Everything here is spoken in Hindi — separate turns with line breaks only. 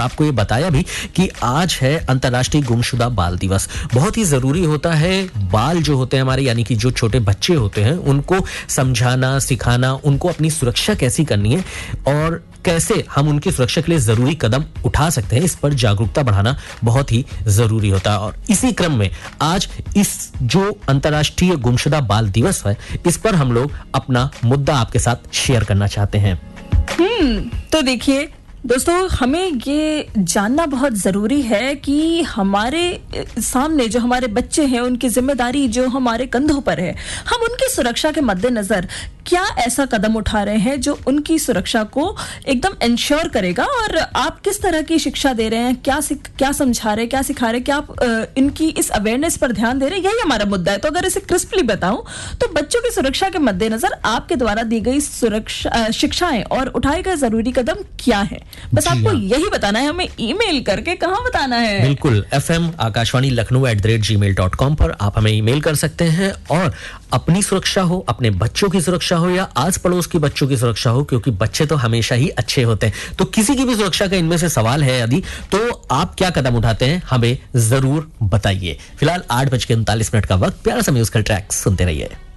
आपको ये बताया भी कि आज है अंतर्राष्ट्रीय गुमशुदा बाल दिवस। बहुत ही जरूरी होता है बाल जो होते हैं हमारे, यानी कि जो छोटे बच्चे होते हैं, उनको समझाना, सिखाना, उनको अपनी सुरक्षा कैसी करनी है और कैसे हम उनकी सुरक्षा के लिए जरूरी कदम उठा सकते हैं, इस पर जागरूकता बढ़ाना बहुत ही जरूरी होता है। और इसी क्रम में आज इस जो अंतर्राष्ट्रीय गुमशुदा बाल दिवस है, इस पर हम लोग अपना मुद्दा आपके साथ शेयर करना चाहते हैं।
तो देखिए दोस्तों, हमें ये जानना बहुत जरूरी है कि हमारे सामने जो हमारे बच्चे हैं, उनकी जिम्मेदारी जो हमारे कंधों पर है, हम उनकी सुरक्षा के मद्देनजर क्या ऐसा कदम उठा रहे हैं जो उनकी सुरक्षा को एकदम इंश्योर करेगा, और आप किस तरह की शिक्षा दे रहे हैं, क्या समझा रहे हैं, क्या सिखा रहे हैं, क्या आप इनकी इस अवेयरनेस पर ध्यान दे रहे हैं, यही हमारा मुद्दा है। तो अगर इसे क्रिस्पली बताऊं तो बच्चों की सुरक्षा के मद्देनजर आपके द्वारा दी गई सुरक्षा शिक्षाएं और उठाए गए जरूरी कदम क्या है, बस आपको यही बताना है। हमें ईमेल करके कहां बताना है?
बिल्कुल, FM आकाशवाणी लखनऊ @gmail.com पर आप हमें ईमेल कर सकते हैं और अपनी सुरक्षा हो, अपने बच्चों की सुरक्षा हो या आस पड़ोस के बच्चों की सुरक्षा हो, क्योंकि बच्चे तो हमेशा ही अच्छे होते हैं, तो किसी की भी सुरक्षा का इनमें से सवाल है यदि, तो आप क्या कदम उठाते हैं हमें जरूर बताइए। फिलहाल 8:39 का वक्त, प्यारा सा म्यूजिकल ट्रैक सुनते रहिए।